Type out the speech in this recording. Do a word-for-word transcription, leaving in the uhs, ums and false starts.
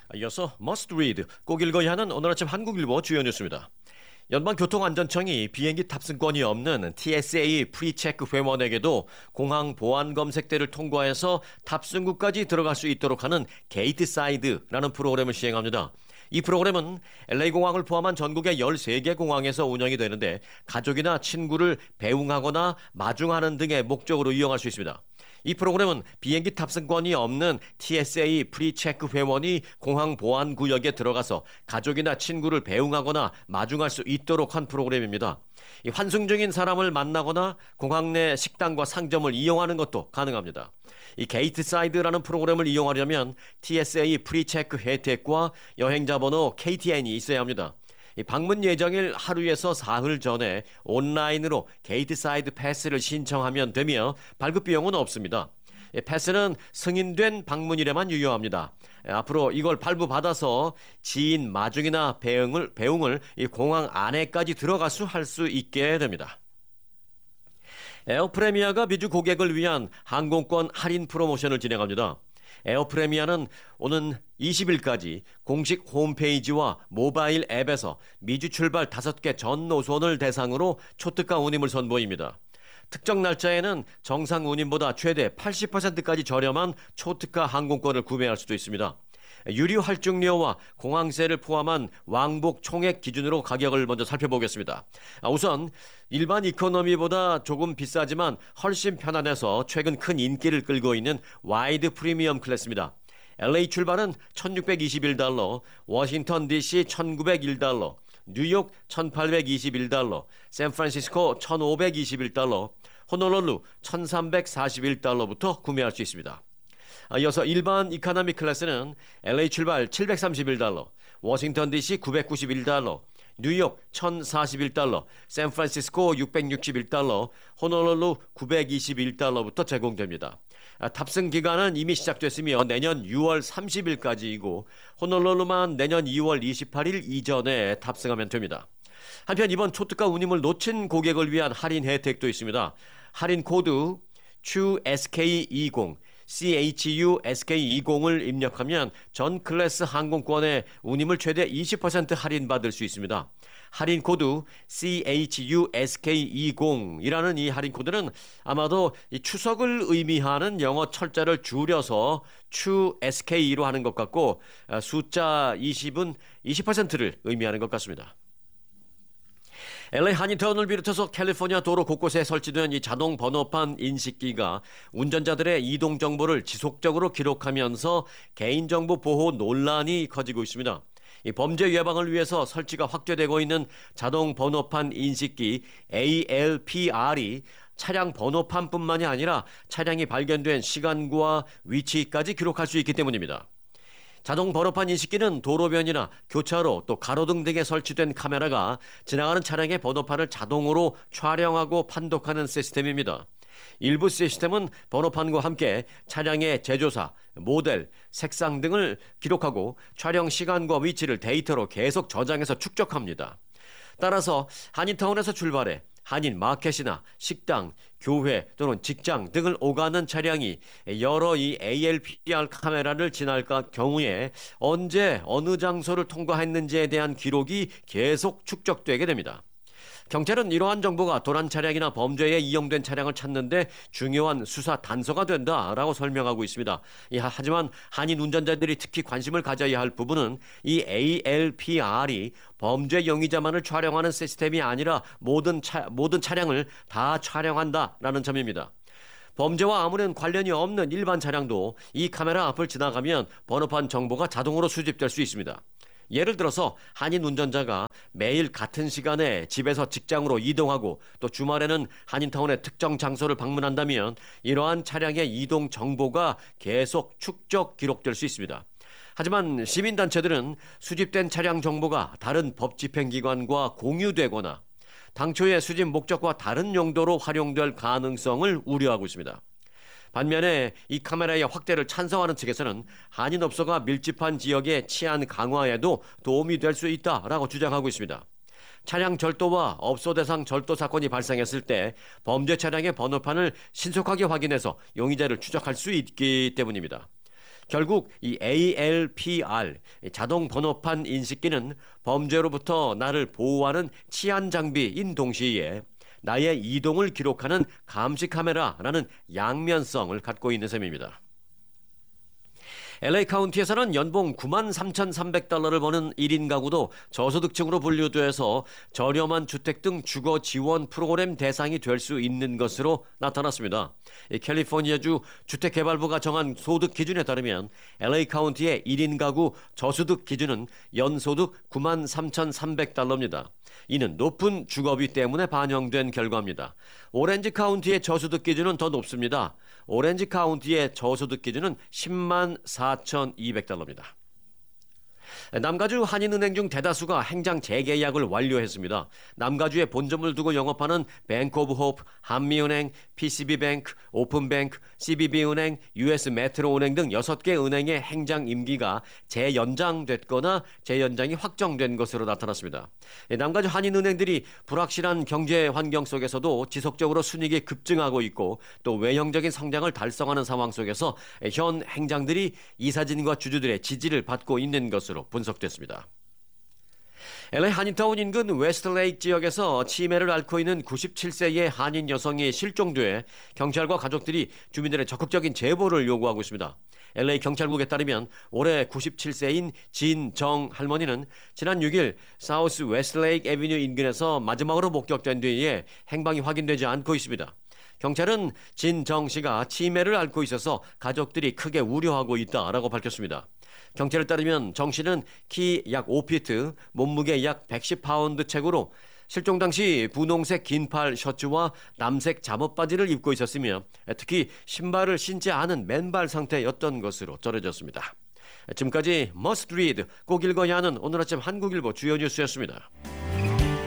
이어서 Must Read, 꼭 읽어야 하는 오늘 아침 한국일보 주요 뉴스입니다. 연방교통안전청이 비행기 탑승권이 없는 티에스에이 프리체크 회원에게도 공항 보안 검색대를 통과해서 탑승구까지 들어갈 수 있도록 하는 게이트사이드라는 프로그램을 시행합니다. 이 프로그램은 엘에이 공항을 포함한 전국의 열세 개 공항에서 운영이 되는데 가족이나 친구를 배웅하거나 마중하는 등의 목적으로 이용할 수 있습니다. 이 프로그램은 비행기 탑승권이 없는 티에스에이 프리체크 회원이 공항 보안 구역에 들어가서 가족이나 친구를 배웅하거나 마중할 수 있도록 한 프로그램입니다. 이 환승 중인 사람을 만나거나 공항 내 식당과 상점을 이용하는 것도 가능합니다. 이 게이트사이드라는 프로그램을 이용하려면 티에스에이 프리체크 혜택과 여행자 번호 케이티엔이 있어야 합니다. 이 방문 예정일 하루에서 사흘 전에 온라인으로 게이트사이드 패스를 신청하면 되며 발급 비용은 없습니다. 패스는 승인된 방문일에만 유효합니다. 앞으로 이걸 발부받아서 지인 마중이나 배웅을, 배웅을 이 공항 안에까지 들어갈 수 할 수 있게 됩니다. 에어프레미아가 미주 고객을 위한 항공권 할인 프로모션을 진행합니다. 에어프레미아는 오는 이십 일까지 공식 홈페이지와 모바일 앱에서 미주 출발 다섯 개 전 노선을 대상으로 초특가 운임을 선보입니다. 특정 날짜에는 정상 운임보다 최대 팔십 퍼센트까지 저렴한 초특가 항공권을 구매할 수도 있습니다. 유류 할증료와 공항세를 포함한 왕복 총액 기준으로 가격을 먼저 살펴보겠습니다. 우선 일반 이코노미보다 조금 비싸지만 훨씬 편안해서 최근 큰 인기를 끌고 있는 와이드 프리미엄 클래스입니다. 엘에이 출발은 천육백이십일 달러, 워싱턴 디씨 천구백일 달러, 뉴욕 천팔백이십일 달러, 샌프란시스코 천오백이십일 달러, 호놀룰루 천삼백사십일 달러부터 구매할 수 있습니다. 이어서 일반 이코노미 클래스는 엘에이 출발 칠백삼십일 달러, 워싱턴 디씨 구백구십일 달러, 뉴욕 천사십일 달러, 샌프란시스코 육백육십일 달러, 호놀룰루 구백이십일 달러부터 제공됩니다. 탑승 기간은 이미 시작됐으며 내년 유월 삼십일까지이고 호놀룰루만 내년 이월 이십팔일 이전에 탑승하면 됩니다. 한편 이번 초특가 운임을 놓친 고객을 위한 할인 혜택도 있습니다. 할인 코드 츄에스케이 이십, 츄에스케이 이십을 입력하면 전 클래스 항공권의 운임을 최대 이십 퍼센트 할인받을 수 있습니다. 할인 코드 츄에스케이 이십이라는 이 할인 코드는 아마도 이 추석을 의미하는 영어 철자를 줄여서 츄에스케이로 하는 것 같고 숫자 이십은 이십 퍼센트를 의미하는 것 같습니다. 엘에이 한인타운을 비롯해서 캘리포니아 도로 곳곳에 설치된 이 자동 번호판 인식기가 운전자들의 이동 정보를 지속적으로 기록하면서 개인정보 보호 논란이 커지고 있습니다. 이 범죄 예방을 위해서 설치가 확대되고 있는 자동 번호판 인식기 에이엘피알이 차량 번호판뿐만이 아니라 차량이 발견된 시간과 위치까지 기록할 수 있기 때문입니다. 자동 번호판 인식기는 도로변이나 교차로 또 가로등 등에 설치된 카메라가 지나가는 차량의 번호판을 자동으로 촬영하고 판독하는 시스템입니다. 일부 시스템은 번호판과 함께 차량의 제조사, 모델, 색상 등을 기록하고 촬영 시간과 위치를 데이터로 계속 저장해서 축적합니다. 따라서 한인타운에서 출발해 한인 마켓이나 식당, 교회 또는 직장 등을 오가는 차량이 여러 이 에이엘피알 카메라를 지날 경우에 언제 어느 장소를 통과했는지에 대한 기록이 계속 축적되게 됩니다. 경찰은 이러한 정보가 도난 차량이나 범죄에 이용된 차량을 찾는데 중요한 수사 단서가 된다라고 설명하고 있습니다. 하지만 한인 운전자들이 특히 관심을 가져야 할 부분은 이 에이엘피알이 범죄 용의자만을 촬영하는 시스템이 아니라 모든 차, 모든 차량을 다 촬영한다라는 점입니다. 범죄와 아무런 관련이 없는 일반 차량도 이 카메라 앞을 지나가면 번호판 정보가 자동으로 수집될 수 있습니다. 예를 들어서 한인 운전자가 매일 같은 시간에 집에서 직장으로 이동하고 또 주말에는 한인타운의 특정 장소를 방문한다면 이러한 차량의 이동 정보가 계속 축적 기록될 수 있습니다. 하지만 시민단체들은 수집된 차량 정보가 다른 법 집행기관과 공유되거나 당초의 수집 목적과 다른 용도로 활용될 가능성을 우려하고 있습니다. 반면에 이 카메라의 확대를 찬성하는 측에서는 한인업소가 밀집한 지역의 치안 강화에도 도움이 될 수 있다라고 주장하고 있습니다. 차량 절도와 업소 대상 절도 사건이 발생했을 때 범죄 차량의 번호판을 신속하게 확인해서 용의자를 추적할 수 있기 때문입니다. 결국 이 에이엘피알, 자동 번호판 인식기는 범죄로부터 나를 보호하는 치안 장비인 동시에 나의 이동을 기록하는 감시 카메라라는 양면성을 갖고 있는 셈입니다. 엘에이 카운티에서는 연봉 구만 삼천삼백 달러를 버는 일 인 가구도 저소득층으로 분류돼서 저렴한 주택 등 주거 지원 프로그램 대상이 될 수 있는 것으로 나타났습니다. 캘리포니아주 주택개발부가 정한 소득 기준에 따르면 엘에이 카운티의 일 인 가구 저소득 기준은 연소득 구만 삼천삼백 달러입니다. 이는 높은 주거비 때문에 반영된 결과입니다. 오렌지 카운티의 저소득 기준은 더 높습니다. 오렌지 카운티의 저소득 기준은 십만 사천이백 달러입니다. 남가주 한인은행 중 대다수가 행장 재계약을 완료했습니다. 남가주에 본점을 두고 영업하는 뱅크 오브 호프, 한미은행, 피씨비뱅크, 오픈뱅크, 씨비비은행, 유에스메트로은행 등 여섯 개 은행의 행장 임기가 재연장됐거나 재연장이 확정된 것으로 나타났습니다. 남가주 한인은행들이 불확실한 경제 환경 속에서도 지속적으로 순이익이 급증하고 있고 또 외형적인 성장을 달성하는 상황 속에서 현 행장들이 이사진과 주주들의 지지를 받고 있는 것으로 분석됐습니다. 엘에이 한인타운 인근 웨스트레이크 지역에서 치매를 앓고 있는 구십칠 세의 한인 여성이 실종 뒤에 경찰과 가족들이 주민들의 적극적인 제보를 요구하고 있습니다. 엘에이 경찰국에 따르면 올해 구십칠 세인 진정 할머니는 지난 육 일 사우스 웨스트레이크 애비뉴 인근에서 마지막으로 목격된 뒤에 행방이 확인되지 않고 있습니다. 경찰은 진정 씨가 치매를 앓고 있어서 가족들이 크게 우려하고 있다라고 밝혔습니다. 경찰에 따르면 정 씨는 키 약 오 피트, 몸무게 약 백십 파운드 체구로 실종 당시 분홍색 긴팔 셔츠와 남색 잠옷바지를 입고 있었으며 특히 신발을 신지 않은 맨발 상태였던 것으로 전해졌습니다. 지금까지 머스트 리드, 꼭 읽어야 하는 오늘 아침 한국일보 주요 뉴스였습니다.